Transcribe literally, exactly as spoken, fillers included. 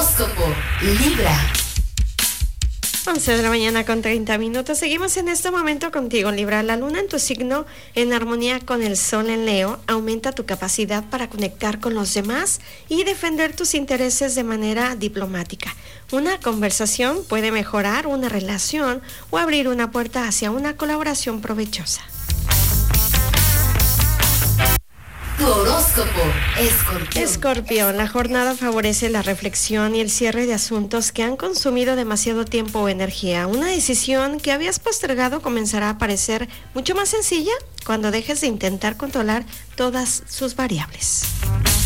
Horóscopo Libra. once de la mañana con treinta minutos. Seguimos en este momento contigo, Libra. La luna en tu signo, en armonía con el sol en Leo, aumenta tu capacidad para conectar con los demás y defender tus intereses de manera diplomática. Una conversación puede mejorar una relación o abrir una puerta hacia una colaboración provechosa. Tu horóscopo, Escorpión. Escorpión, la jornada favorece la reflexión y el cierre de asuntos que han consumido demasiado tiempo o energía. Una decisión que habías postergado comenzará a parecer mucho más sencilla cuando dejes de intentar controlar todas sus variables.